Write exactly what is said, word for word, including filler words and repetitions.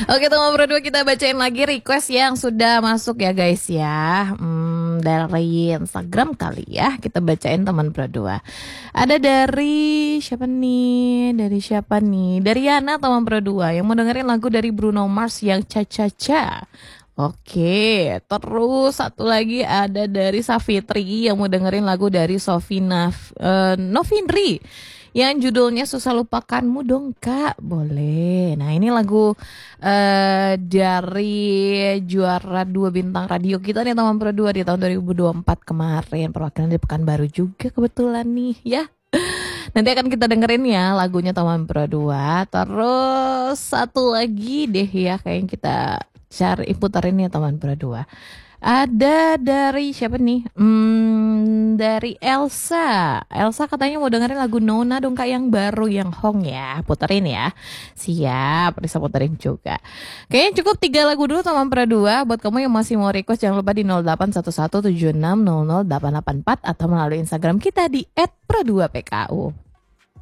Oke, teman berdua kita bacain lagi request yang sudah masuk ya guys ya. Hmm, dari Instagram kali ya. Kita bacain teman berdua. Ada dari siapa nih? Dari siapa nih? Dari Yana teman berdua yang mau dengerin lagu dari Bruno Mars yang Cha-Cha-Cha. Oke, terus satu lagi ada dari Safitri yang mau dengerin lagu dari Sofina uh, Novindri yang judulnya Susah Lupakanmu dong kak. Boleh. Nah ini lagu uh, dari juara dua bintang radio kita nih teman pro dua di tahun dua ribu dua puluh empat kemarin. Perwakilan dari Pekanbaru juga kebetulan nih ya. Nanti akan kita dengerin ya lagunya teman pro dua. Terus satu lagi deh ya kayaknya kita cari putarin ya teman pro dua. Ada dari siapa nih? Hmm, dari Elsa. Elsa katanya mau dengerin lagu Nona dong kak yang baru yang Hong ya. Puterin ya. Siap, bisa puterin juga. Kayaknya cukup tiga lagu dulu teman pro dua. Buat kamu yang masih mau request jangan lupa di nol delapan satu satu tujuh enam nol nol delapan delapan empat atau melalui Instagram kita di et pro dua p k u.